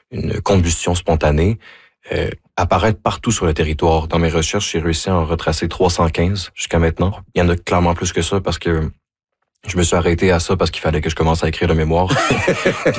une combustion spontanée, apparaître partout sur le territoire. Dans mes recherches, j'ai réussi à en retracer 315 jusqu'à maintenant. Il y en a clairement plus que ça parce que je me suis arrêté à ça parce qu'il fallait que je commence à écrire le mémoire. Puis